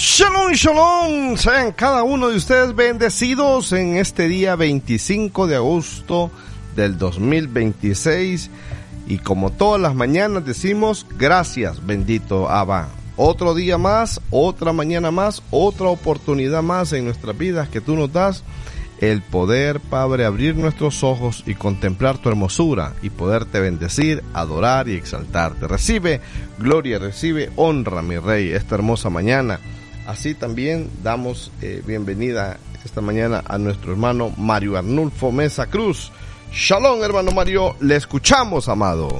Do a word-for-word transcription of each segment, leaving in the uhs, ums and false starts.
Shalom, shalom, sean cada uno de ustedes bendecidos en este día veinticinco de agosto del dos mil veintiséis, y como todas las mañanas decimos, gracias bendito Abba. Otro día más, otra mañana más, otra oportunidad más en nuestras vidas que tú nos das, el poder, Padre, abrir nuestros ojos y contemplar tu hermosura y poderte bendecir, adorar y exaltarte. Recibe gloria, recibe honra, mi Rey, esta hermosa mañana. Así también damos eh, bienvenida esta mañana a nuestro hermano Mario Arnulfo Mesa Cruz. Shalom, hermano Mario, le escuchamos, amado.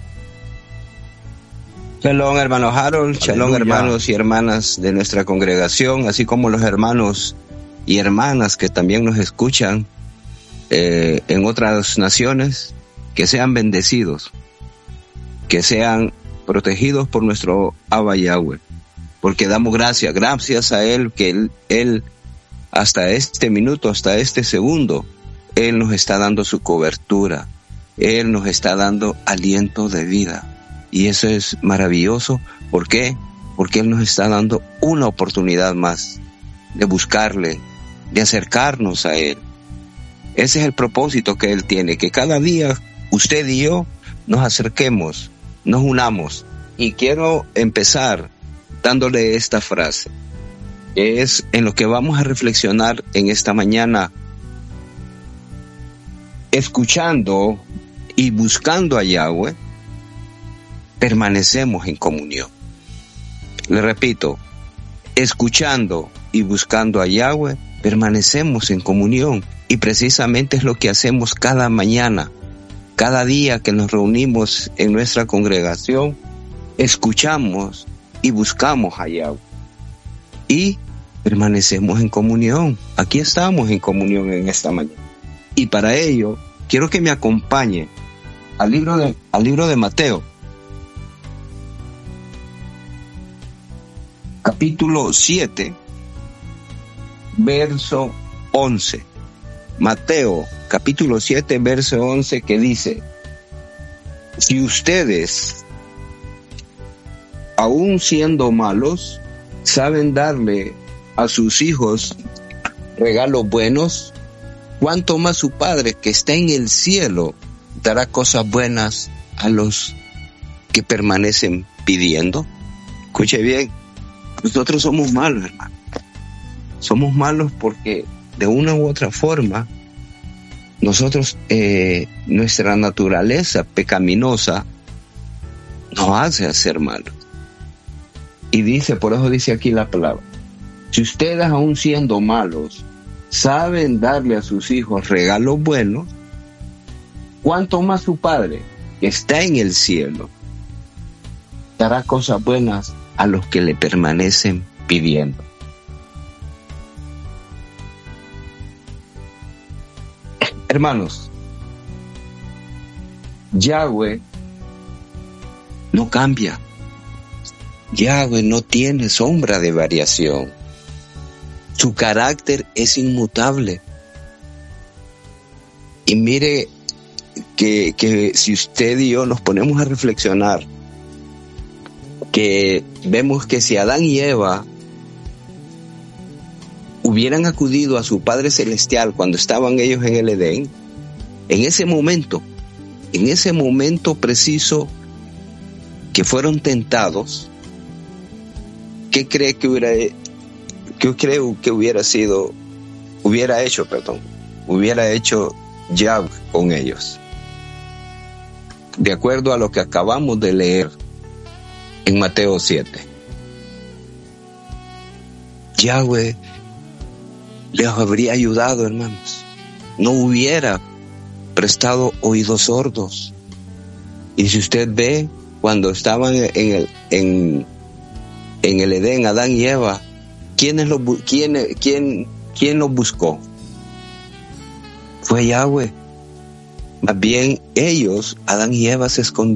Shalom, hermano Harold. Aleluya. Shalom, hermanos y hermanas de nuestra congregación, así como los hermanos y hermanas que también nos escuchan eh, en otras naciones. Que sean bendecidos, que sean protegidos por nuestro Abba Yahweh, porque damos gracias, gracias a Él, que Él, Él hasta este minuto, hasta este segundo, Él nos está dando su cobertura, Él nos está dando aliento de vida, y eso es maravilloso. ¿Por qué? Porque Él nos está dando una oportunidad más de buscarle, de acercarnos a Él. Ese es el propósito que Él tiene, que cada día usted y yo nos acerquemos, nos unamos. Y quiero empezar dándole esta frase, que es en lo que vamos a reflexionar en esta mañana: escuchando y buscando a Yahweh, permanecemos en comunión. Le repito, escuchando y buscando a Yahweh, permanecemos en comunión, y precisamente es lo que hacemos cada mañana, cada día que nos reunimos en nuestra congregación. Escuchamos y buscamos a Yahweh y permanecemos en comunión. Aquí estamos en comunión en esta mañana, y para ello quiero que me acompañe al libro de, al libro de Mateo, capítulo siete, verso once. Mateo, capítulo siete, verso once, que dice: si ustedes, aún siendo malos, saben darle a sus hijos regalos buenos, ¿cuánto más su Padre que está en el cielo dará cosas buenas a los que permanecen pidiendo? Escuche bien, nosotros somos malos, hermano. Somos malos porque de una u otra forma nosotros, eh, nuestra naturaleza pecaminosa nos hace ser malos. Y dice, por eso dice aquí la palabra: si ustedes, aún siendo malos, saben darle a sus hijos regalos buenos, ¿cuánto más su Padre, que está en el cielo, dará cosas buenas a los que le permanecen pidiendo? Hermanos, Yahweh no cambia. Yahweh no tiene sombra de variación. Su carácter es inmutable. Y mire que, que si usted y yo nos ponemos a reflexionar, que vemos que si Adán y Eva hubieran acudido a su Padre Celestial cuando estaban ellos en el Edén, en ese momento, en ese momento preciso que fueron tentados, ¿qué cree que hubiera, qué creo que hubiera sido, hubiera hecho, perdón, hubiera hecho Yahweh con ellos? De acuerdo a lo que acabamos de leer en Mateo siete, Yahweh les habría ayudado, hermanos. No hubiera prestado oídos sordos. Y si usted ve, cuando estaban en el, en, en el Edén, Adán y Eva, ¿quién, lo, quién, quién, quién los buscó? Fue Yahweh. Más bien ellos, Adán y Eva, se escondieron.